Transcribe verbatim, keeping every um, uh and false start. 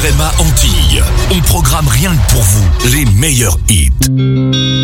R M A Antilles. On programme rien que pour vous les meilleurs hits.